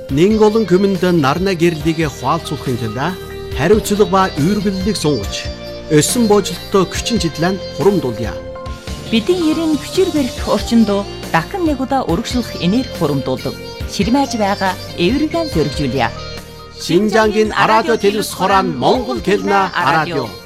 Нэг олон хүмүнд нарна гэрлийг хуалцуулахын тулд хариуцлага ба үйргэллийг сунгаж, өсөн боожлолттой хүчин чиглэн хурамдуулъя. Бидний ерийн хүчээр барих орчинд дахин нэг удаа өргөжлөх энерги хурамдуулдаг. Ширмэж байгаа эвэргэн зөргижүүлье. Шинжангийн радио телевиз хорон Монгол хэлнэ радио.